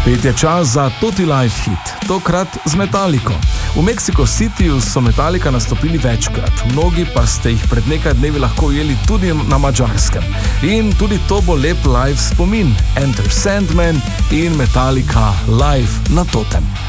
Spet je čas za Toti Live hit, tokrat z Metallico. V Mexico Cityju so Metallica nastopili večkrat, mnogi pa ste jih pred nekaj dnevi lahko ujeli tudi na Madžarskem. In tudi to bo lep live spomin, Enter Sandman in Metallica live na Totem.